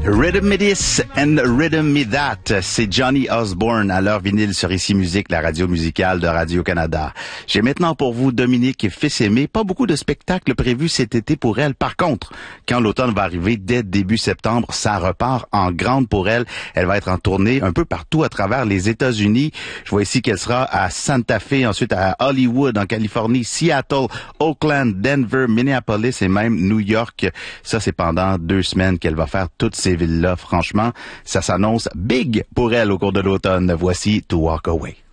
Rhythm Me This and Rhythm Me That, c'est Johnny Osborne à l'heure vinyle sur Ici Musique, la radio musicale de Radio-Canada. J'ai maintenant pour vous Dominique Fils-Aimé. Pas beaucoup de spectacles prévus cet été pour elle. Par contre, quand l'automne va arriver, dès début septembre, ça repart en grande pour elle. Elle va être en tournée un peu partout à travers les États-Unis. Je vois ici qu'elle sera à Santa Fe, ensuite à Hollywood, en Californie, Seattle, Oakland, Denver, Minneapolis et même New York. Ça, c'est pendant 2 semaines qu'elle va faire toutes ces villes-là. Franchement, ça s'annonce big pour elle au cours de l'automne. Voici To Walk Away.